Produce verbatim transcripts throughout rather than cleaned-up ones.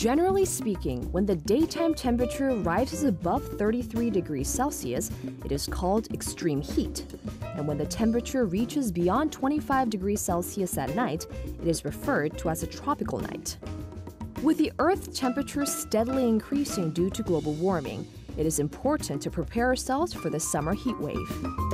Generally speaking, when the daytime temperature rises above thirty-three degrees Celsius, it is called extreme heat. And when the temperature reaches beyond twenty-five degrees Celsius at night, it is referred to as a tropical night. With the Earth's temperature steadily increasing due to global warming, it is important to prepare ourselves for the summer heat wave.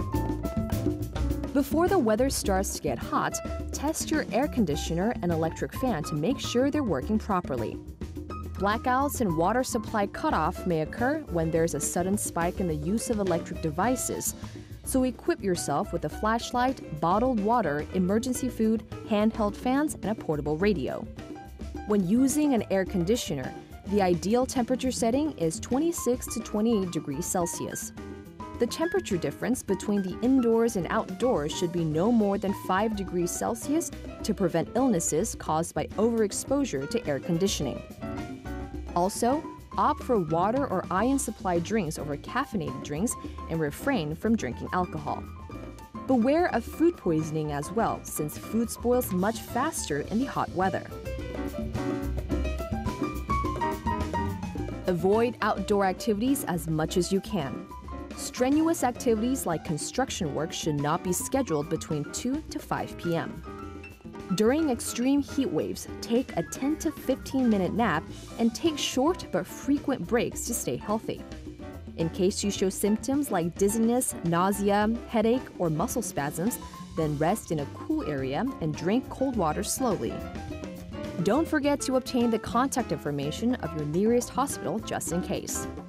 Before the weather starts to get hot, test your air conditioner and electric fan to make sure they're working properly. Blackouts and water supply cutoff may occur when there's a sudden spike in the use of electric devices, so equip yourself with a flashlight, bottled water, emergency food, handheld fans, and a portable radio. When using an air conditioner, the ideal temperature setting is twenty-six to twenty-eight degrees Celsius. The temperature difference between the indoors and outdoors should be no more than five degrees Celsius to prevent illnesses caused by overexposure to air conditioning. Also, opt for water or iron-supplied drinks over caffeinated drinks and refrain from drinking alcohol. Beware of food poisoning as well, since food spoils much faster in the hot weather. Avoid outdoor activities as much as you can. Strenuous activities like construction work should not be scheduled between two to five p m During extreme heat waves, take a ten to fifteen minute nap and take short but frequent breaks to stay healthy. In case you show symptoms like dizziness, nausea, headache, or muscle spasms, then rest in a cool area and drink cold water slowly. Don't forget to obtain the contact information of your nearest hospital just in case.